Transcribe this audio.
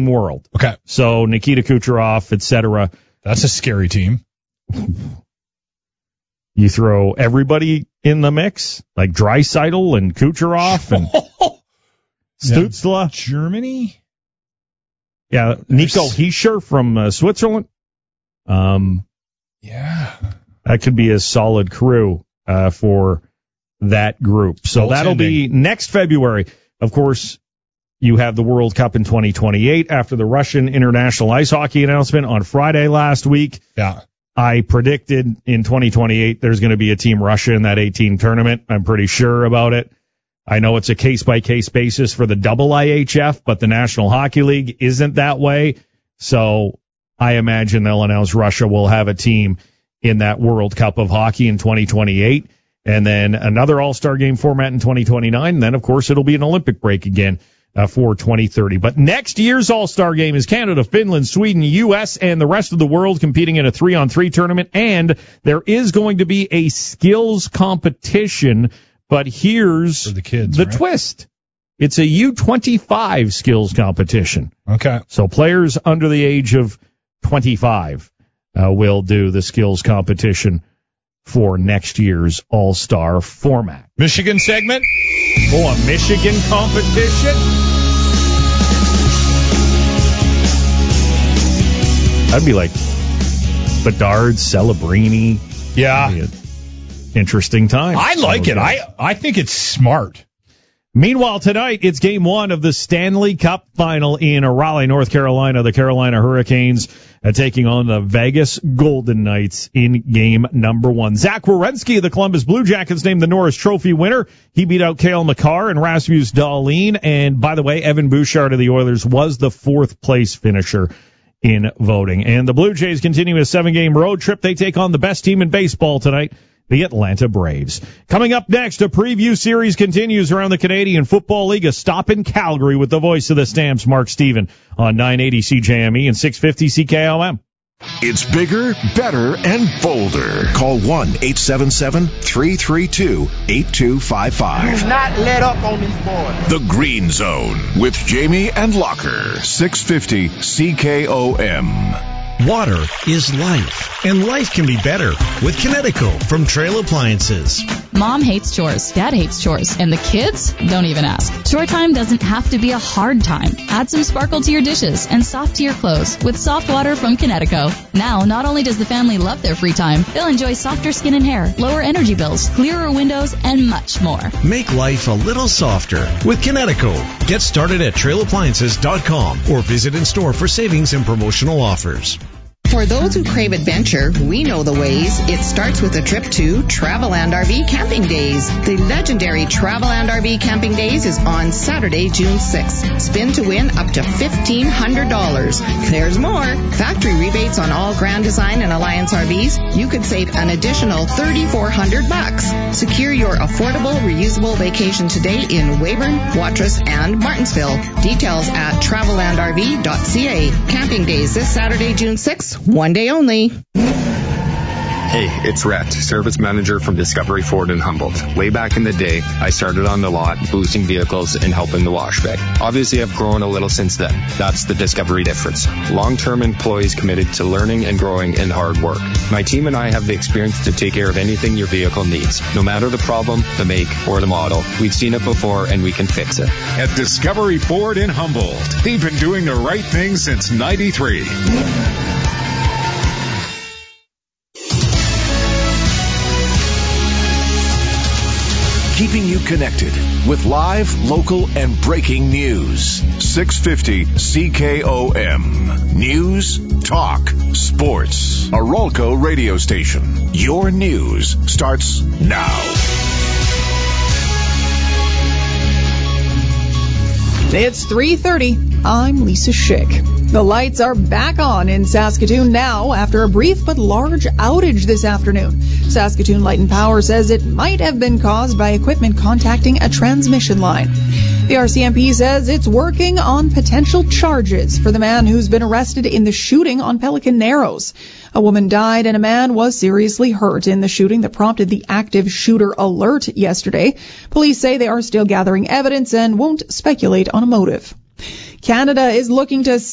world. Okay. So Nikita Kucherov, etc. That's a scary team. You throw everybody in the mix, like Draisaitl and Kucherov and Stützle. Germany? Yeah, Nico Hischier from Switzerland. Yeah. That could be a solid crew for that group. So that'll be next February. Of course, you have the World Cup in 2028 after the Russian international ice hockey announcement on Friday last week. Yeah. I predicted in 2028 there's going to be a Team Russia in that 18 tournament. I'm pretty sure about it. I know it's a case-by-case basis for the double IHF, but the National Hockey League isn't that way. So I imagine they'll announce Russia will have a team in that World Cup of Hockey in 2028, and then another All-Star Game format in 2029. And then, of course, it'll be an Olympic break again for 2030. But next year's All-Star Game is Canada, Finland, Sweden, U.S., and the rest of the world competing in a 3-on-3 tournament. And there is going to be a skills competition, but here's for the kids, the twist. It's a U25 skills competition. Okay. So players under the age of 25 will do the skills competition for next year's All-Star format. Michigan segment? Oh, a Michigan competition? That'd be like Bedard, Celebrini. Yeah. Interesting time. I like it. I think it's smart. Meanwhile, tonight, it's Game 1 of the Stanley Cup Final in Raleigh, North Carolina. The Carolina Hurricanes taking on the Vegas Golden Knights in Game number 1. Zach Werenski of the Columbus Blue Jackets named the Norris Trophy winner. He beat out Cale Makar and Rasmus Dahlin. And, by the way, Evan Bouchard of the Oilers was the 4th-place finisher in voting. And the Blue Jays continue a 7-game road trip. They take on the best team in baseball tonight, the Atlanta Braves. Coming up next, a preview series continues around the Canadian Football League. A stop in Calgary with the voice of the Stamps, Mark Steven, on 980 CJME and 650 CKLM. It's bigger, better, and bolder. Call 1-877-332-8255. Do not let up on these boys. The Green Zone with Jamie and Locker. 650 CKOM. Water is life, and life can be better with Kinetico from Trail Appliances. Mom hates chores, Dad hates chores, and the kids don't even ask. Chore time doesn't have to be a hard time. Add some sparkle to your dishes and soft to your clothes with soft water from Kinetico. Now, not only does the family love their free time, they'll enjoy softer skin and hair, lower energy bills, clearer windows, and much more. Make life a little softer with Kinetico. Get started at trailappliances.com or visit in store for savings and promotional offers. For those who crave adventure, we know the ways. It starts with a trip to Traveland RV Camping Days. The legendary Traveland RV Camping Days is on Saturday, June 6th. Spin to win up to $1,500. There's more. Factory rebates on all Grand Design and Alliance RVs. You could save an additional $3,400. Secure your affordable, reusable vacation today in Weyburn, Watrous, and Martinsville. Details at travelandrv.ca. Camping Days this Saturday, June 6th. One day only. Hey, it's Rhett, service manager from Discovery Ford in Humboldt. Way back in the day, I started on the lot, boosting vehicles and helping the wash bay. Obviously, I've grown a little since then. That's the Discovery difference. Long-term employees committed to learning and growing and hard work. My team and I have the experience to take care of anything your vehicle needs. No matter the problem, the make, or the model, we've seen it before and we can fix it. At Discovery Ford in Humboldt, they've been doing the right thing since '93. Keeping you connected with live, local, and breaking news. 650 CKOM. News, talk, sports. A Rolco radio station. Your news starts now. It's 3:30. I'm Lisa Schick. The lights are back on in Saskatoon now after a brief but large outage this afternoon. Saskatoon Light and Power says it might have been caused by equipment contacting a transmission line. The RCMP says it's working on potential charges for the man who's been arrested in the shooting on Pelican Narrows. A woman died and a man was seriously hurt in the shooting that prompted the active shooter alert yesterday. Police say they are still gathering evidence and won't speculate on a motive. Canada is looking to